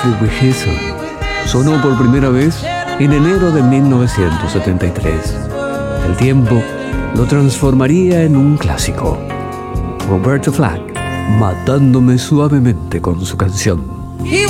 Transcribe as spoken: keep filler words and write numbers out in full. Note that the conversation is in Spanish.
The Whistle sonó por primera vez en enero de mil novecientos setenta y tres. El tiempo lo transformaría en un clásico. Roberta Flack, matándome suavemente con su canción. He